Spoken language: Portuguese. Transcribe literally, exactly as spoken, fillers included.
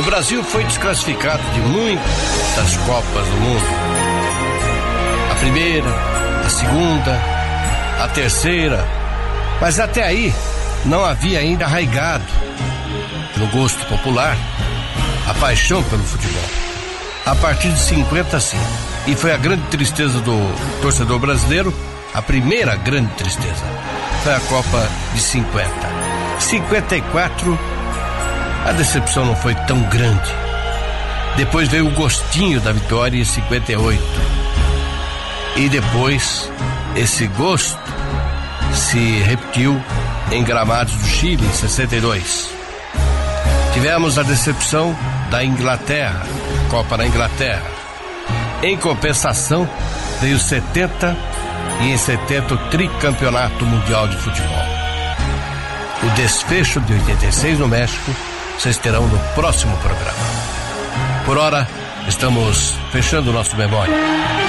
Brasil foi desclassificado de muitas Copas do Mundo. A primeira, a segunda, a terceira, mas até aí não havia ainda arraigado no gosto popular a paixão pelo futebol. A partir de cinquenta, sim. E foi a grande tristeza do torcedor brasileiro, a primeira grande tristeza. Foi a Copa de cinquenta. cinquenta e quatro, a decepção não foi tão grande. Depois veio o gostinho da vitória em cinquenta e oito. E depois, esse gosto se repetiu em Gramados do Chile em sessenta e dois. Tivemos a decepção da Inglaterra, Copa na Inglaterra. Em compensação, veio setenta e em setenta o tricampeonato mundial de futebol. O desfecho de oitenta e seis no México, vocês terão no próximo programa. Por hora, estamos fechando o nosso memória.